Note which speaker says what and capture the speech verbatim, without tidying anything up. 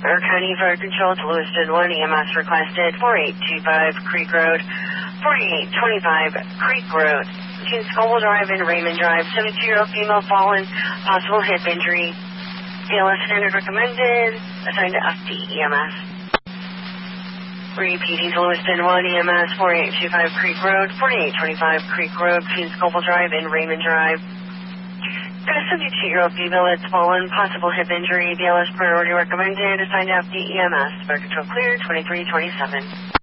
Speaker 1: Our County Fire Control to Lewiston one, E M S requested forty-eight twenty-five Creek Road, forty-eight twenty-five Creek Road, between Scoville Drive and Raymond Drive, seventy-two-year-old female fallen, possible hip injury, B L S standard recommended, assigned to F D E M S. Repeating to Lewiston one, E M S forty-eight twenty-five Creek Road, forty-eight twenty-five Creek Road, between Scoville Drive and Raymond Drive. Got a seventy-two-year-old female that's fallen, possible hip injury, B L S priority recommended, assigned to F D E M S. Fire Control clear, twenty-three twenty-seven.